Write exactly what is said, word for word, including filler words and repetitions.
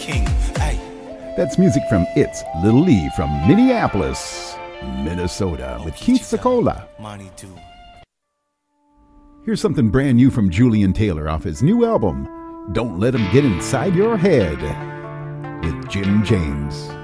king. Hey. That's music from It's Little Lee from Minneapolis, Minnesota, with Keith Secola. Here's something brand new from Julian Taylor off his new album, Don't Let 'Em Get Inside Your Head, with Jim James.